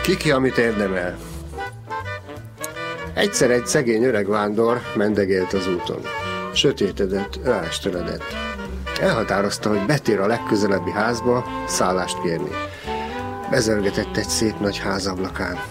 Ki, amit érdemel. Egyszer egy szegény öreg vándor mendegélt az úton. Sötétedett, ráesteledett. Elhatározta, hogy betér a legközelebbi házba szállást kérni. Bezörgetett egy szép nagy ház ablakán.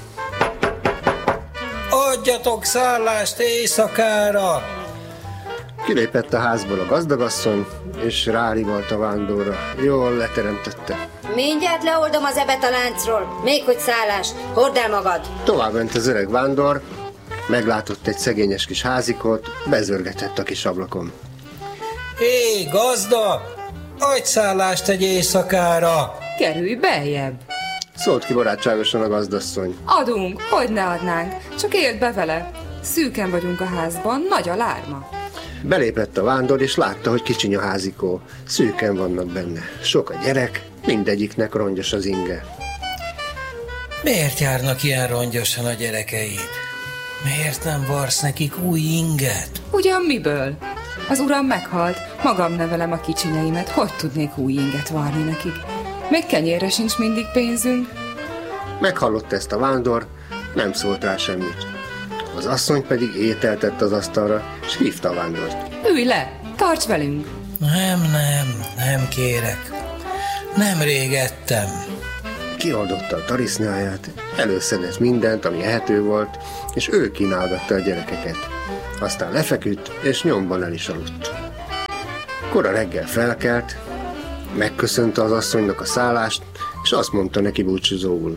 Adjatok szállást éjszakára! Kilépett a házból a gazdagasszony, és rárivalt a vándorra. Jól leteremtette. Mindjárt leoldom az ebet a láncról, még hogy szállás, hordd el magad! Tovább ment az öreg vándor, meglátott egy szegényes kis házikot, bezörgetett a kis ablakon. Hé, gazda! Adj szállást egy éjszakára! Kerülj beljebb! Szólt ki barátságosan a gazdasszony. Adunk, hogy ne adnánk, csak éld be vele. Szűken vagyunk a házban, nagy a lárma. Belépett a vándor, és látta, hogy kicsiny a házikó. Szűken vannak benne. Sok a gyerek, mindegyiknek rongyos az inge. Miért járnak ilyen rongyosan a gyerekeid? Miért nem varsz nekik új inget? Ugyan miből? Az uram meghalt, magam nevelem a kicsinyeimet, hogy tudnék új inget varni nekik? Még kenyérre sincs mindig pénzünk. Meghallotta ezt a vándor, nem szólt rá semmit. Az asszony pedig ételt tett az asztalra, és hívta a vándort. Ülj le, tarts velünk! Nem kérek. Nem régettem. Kioldotta a tarisznyáját, előszedett mindent, ami ehető volt, és ő kínálgatta a gyerekeket. Aztán lefeküdt, és nyomban el is aludt. Kora reggel felkelt, megköszönte az asszonynak a szállást, és azt mondta neki búcsúzóul.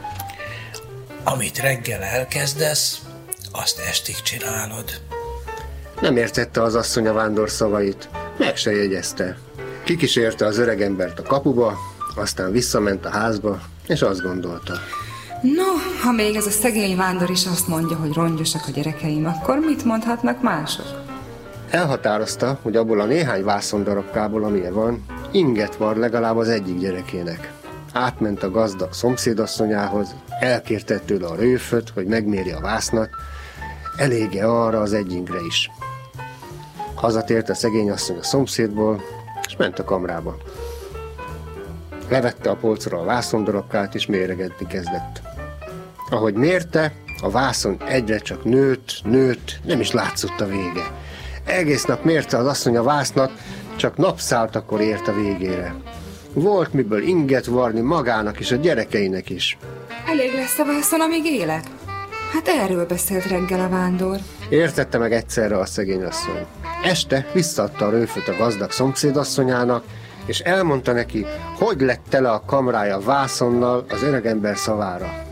Amit reggel elkezdesz, azt estig csinálod. Nem értette az asszony a vándor szavait, meg se jegyezte. Kikísérte az öregembert a kapuba, aztán visszament a házba, és azt gondolta. No, ha még ez a szegény vándor is azt mondja, hogy rongyosak a gyerekeim, akkor mit mondhatnak mások? Elhatározta, hogy abból a néhány vászondarabkából, amilyen van, inget var legalább az egyik gyerekének. Átment a gazdag szomszédasszonyához, elkérte tőle a rőföt, hogy megméri a vásznat, elége arra az egy ingre is. Hazatért a szegény asszony a szomszédból, és ment a kamrába. Levette a polcra a vászondarabkát, és méregetni kezdett. Ahogy mérte, a vászon egyre csak nőtt, nem is látszott a vége. Egész nap mérte az asszony a vásznat, csak napszáltakor ért a végére. Volt miből inget varni magának és a gyerekeinek is. Elég lesz a vászon, amíg élek? Hát erről beszélt reggel a vándor. Értette meg egyszerre a szegény asszony. Este visszaadta a rőföt a gazdag szomszédasszonyának, és elmondta neki, hogy lett tele a kamrája vászonnal az öregember szavára.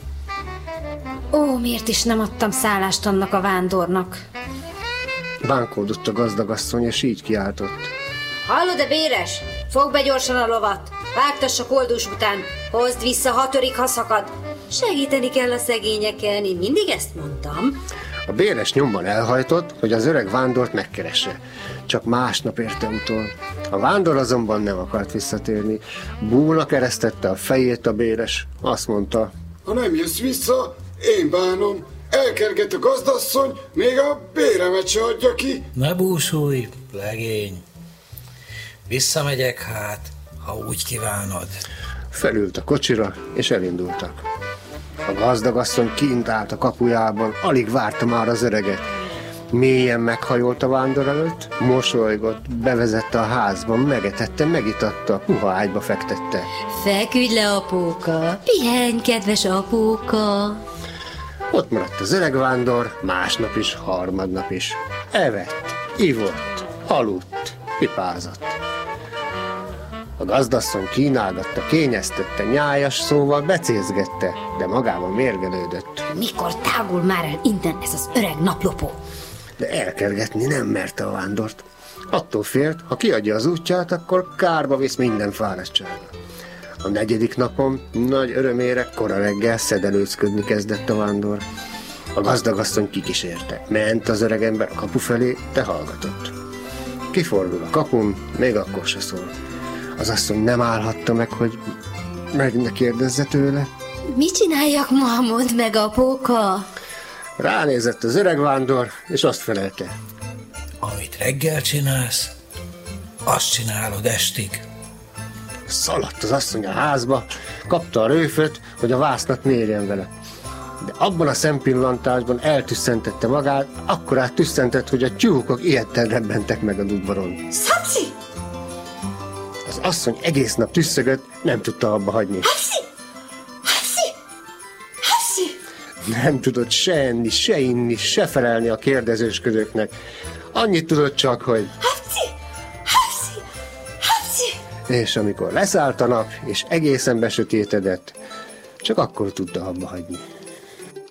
Ó, miért is nem adtam szállást annak a vándornak? Bánkódott a gazdagasszony, és így kiáltott. Hallod-e, béres? Fogd be gyorsan a lovat, vágtass a koldus után, hozd vissza, ha törik, ha szakad. Segíteni kell a szegényeken, én mindig ezt mondtam. A béres nyomban elhajtott, hogy az öreg vándort megkeresse. Csak másnap érte utol. A vándor azonban nem akart visszatérni. Búlna keresztette a fejét a béres. Azt mondta. Ha nem jössz vissza, én bánom. Elkerget a gazdasszony, még a béremet se adja ki. Ne búsulj, legény. Visszamegyek hát, ha úgy kívánod. Felült a kocsira, és elindultak. A gazdagasszony kint állt a kapujában, alig várta már az öreget. Mélyen meghajolt a vándor előtt, mosolygott, bevezette a házba, megetette, megitatta, puha ágyba fektette. Feküdj le, apóka, pihenj, kedves apóka. Ott maradt az öreg vándor, másnap is, harmadnap is. Evett, ivott, aludt, pipázott. A gazdasszony kínálgatta, kényeztette, nyájas szóval becézgette, de magában mérgelődött. Mikor tágul már el innen ez az öreg naplopó? De elkergetni nem merte a vándort. Attól félt, ha kiadja az útját, akkor kárba visz minden fáradtsága. A 4. napon nagy örömére kora reggel szedelőcködni kezdett a vándor. A gazdagasszony kikísérte. Ment az öregember a kapu felé, de hallgatott. Kifordul a kapun, még akkor se szól. Az asszony nem állhatta meg, hogy meg ne kérdezze tőle. Mit csináljak ma, mondd meg, apóka? Ránézett az öreg vándor, és azt felelte. Amit reggel csinálsz, azt csinálod estig. Szaladt az asszony a házba, kapta a rőföt, hogy a vásznat mérjen vele. De abban a szempillantásban eltüsszentette magát, akkorát tüsszentett, hogy a tyúkok ilyetten rebbentek meg a udvaron. Szapsi! Az asszony egész nap tüsszögött, nem tudta abba hagyni. Hapsi! Hapsi! Hapsi! Nem tudott se enni, se inni, se felelni a kérdezősködőknek. Annyit tudott csak, hogy... Hapsi! Hapsi! Hapsi! És amikor leszállt a nap, és egészen besötétedett, csak akkor tudta abba hagyni.